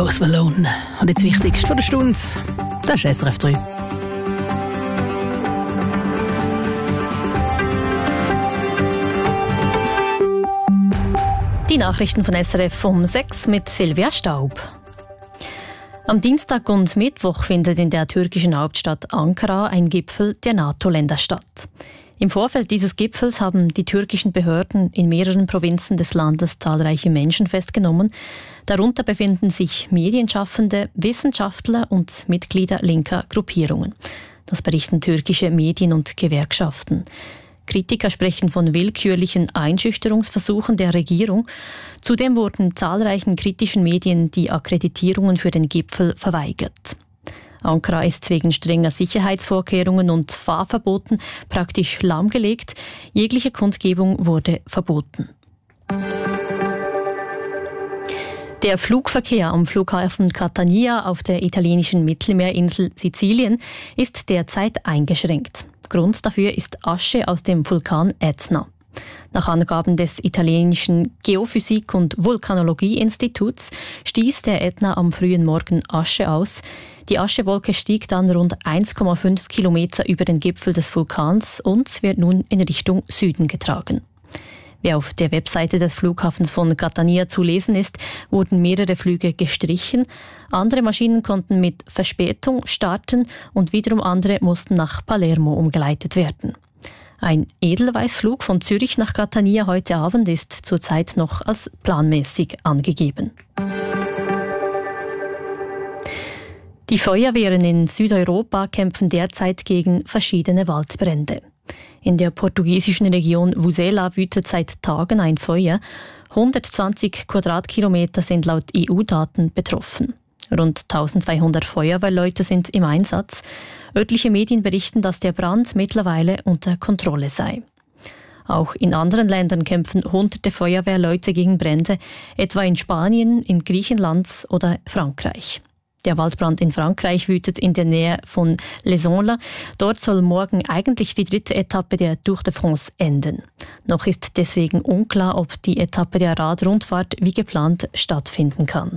Post Malone. Und jetzt das Wichtigste von der Stunde, das ist SRF 3. Die Nachrichten von SRF um 6 mit Silvia Staub. Am Dienstag und Mittwoch findet in der türkischen Hauptstadt Ankara ein Gipfel der NATO-Länder statt. Im Vorfeld dieses Gipfels haben die türkischen Behörden in mehreren Provinzen des Landes zahlreiche Menschen festgenommen. Darunter befinden sich Medienschaffende, Wissenschaftler und Mitglieder linker Gruppierungen. Das berichten türkische Medien und Gewerkschaften. Kritiker sprechen von willkürlichen Einschüchterungsversuchen der Regierung. Zudem wurden zahlreichen kritischen Medien die Akkreditierungen für den Gipfel verweigert. Ankara ist wegen strenger Sicherheitsvorkehrungen und Fahrverboten praktisch lahmgelegt. Jegliche Kundgebung wurde verboten. Der Flugverkehr am Flughafen Catania auf der italienischen Mittelmeerinsel Sizilien ist derzeit eingeschränkt. Grund dafür ist Asche aus dem Vulkan Ätna. Nach Angaben des italienischen Geophysik- und Vulkanologie-Instituts stieß der Ätna am frühen Morgen Asche aus. Die Aschewolke stieg dann rund 1,5 Kilometer über den Gipfel des Vulkans und wird nun in Richtung Süden getragen. Wie auf der Webseite des Flughafens von Catania zu lesen ist, wurden mehrere Flüge gestrichen. Andere Maschinen konnten mit Verspätung starten und wiederum andere mussten nach Palermo umgeleitet werden. Ein Edelweißflug von Zürich nach Catania heute Abend ist zurzeit noch als planmäßig angegeben. Die Feuerwehren in Südeuropa kämpfen derzeit gegen verschiedene Waldbrände. In der portugiesischen Region Vuzela wütet seit Tagen ein Feuer. 120 Quadratkilometer sind laut EU-Daten betroffen. Rund 1200 Feuerwehrleute sind im Einsatz. Örtliche Medien berichten, dass der Brand mittlerweile unter Kontrolle sei. Auch in anderen Ländern kämpfen hunderte Feuerwehrleute gegen Brände, etwa in Spanien, in Griechenland oder Frankreich. Der Waldbrand in Frankreich wütet in der Nähe von Les Onles. Dort soll morgen eigentlich die 3. Etappe der Tour de France enden. Noch ist deswegen unklar, ob die Etappe der Radrundfahrt wie geplant stattfinden kann.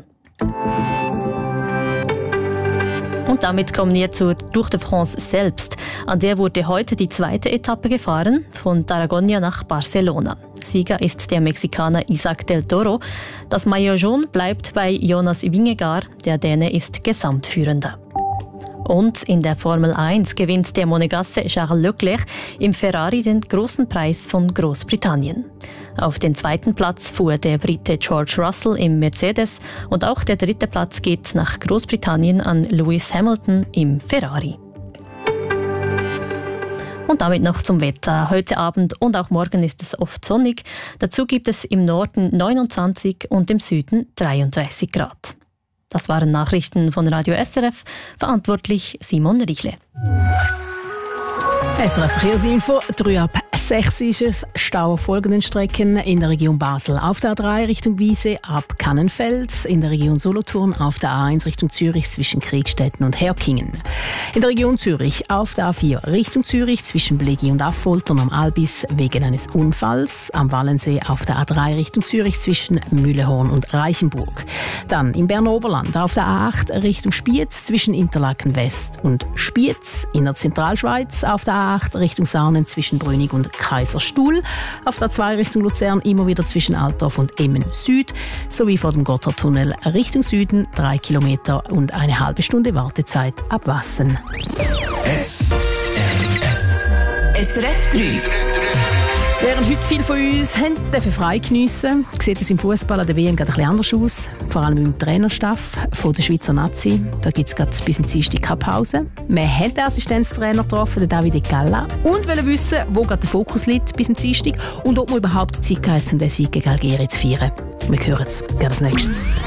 Und damit kommen wir zur Tour de France selbst. An der wurde heute die 2. Etappe gefahren, von Tarragona nach Barcelona. Sieger ist der Mexikaner Isaac del Toro. Das Maillot jaune bleibt bei Jonas Vingegaard, der Däne ist Gesamtführender. Und in der Formel 1 gewinnt der Monegasse Charles Leclerc im Ferrari den großen Preis von Großbritannien. Auf den 2. Platz fuhr der Brite George Russell im Mercedes und auch der 3. Platz geht nach Großbritannien an Lewis Hamilton im Ferrari. Und damit noch zum Wetter. Heute Abend und auch morgen ist es oft sonnig. Dazu gibt es im Norden 29 und im Süden 33 Grad. Das waren Nachrichten von Radio SRF. Verantwortlich Simon Richle. SRF Verkehrsinfo, 3 ab 6 ist es. Stau auf folgenden Strecken in der Region Basel auf der A3 Richtung Wiese ab Kannenfels, in der Region Solothurn auf der A1 Richtung Zürich zwischen Kriegstetten und Herkingen. In der Region Zürich auf der A4 Richtung Zürich zwischen Blegi und Affoltern am Albis wegen eines Unfalls. Am Wallensee auf der A3 Richtung Zürich zwischen Mühlehorn und Reichenburg. Dann im Berner Oberland auf der A8 Richtung Spiez zwischen Interlaken West und Spiez. In der Zentralschweiz auf der A8 Richtung Sarnen zwischen Brünig und Kaiserstuhl. Auf der A2 Richtung Luzern immer wieder zwischen Altdorf und Emmen Süd. Sowie vor dem Gotthardtunnel Richtung Süden 3 Kilometer und eine halbe Stunde Wartezeit ab Wassen. SRF 3. Während heute viele von uns dürfen frei geniessen, sieht es im Fußball an der WM gerade ein bisschen anders aus. Vor allem im Trainerstaff von der Schweizer Nazi. Da gibt es gerade bis zum Dienstag keine Pause. Wir haben den Assistenztrainer getroffen, den Davide Galla, und wollen wissen, wo gerade der Fokus liegt bis zum Dienstag und ob man überhaupt Zeit hat, um den Sieg gegen Algerien zu feiern. Wir hören es gerade als nächstes.